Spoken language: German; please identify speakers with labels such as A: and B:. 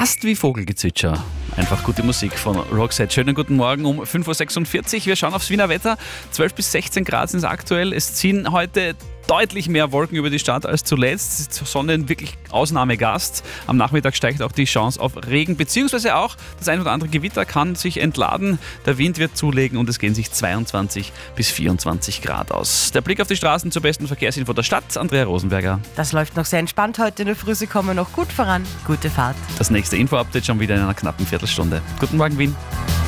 A: fast wie Vogelgezwitscher. Einfach gute Musik von Roxette. Schönen guten Morgen um 5.46 Uhr. Wir schauen aufs Wiener Wetter. 12 bis 16 Grad sind es aktuell. Es ziehen heute deutlich mehr Wolken über die Stadt als zuletzt. Die Sonne wirklich Ausnahmegast. Am Nachmittag steigt auch die Chance auf Regen, beziehungsweise auch das ein oder andere Gewitter kann sich entladen. Der Wind wird zulegen und es gehen sich 22 bis 24 Grad aus. Der Blick auf die Straßen zur besten Verkehrsinfo der Stadt. Andrea Rosenberger.
B: Das läuft noch sehr entspannt heute in der Früh. Sie kommen noch gut voran. Gute Fahrt.
A: Das nächste Info-Update schon wieder in einer knappen Viertelstunde. Guten Morgen, Wien.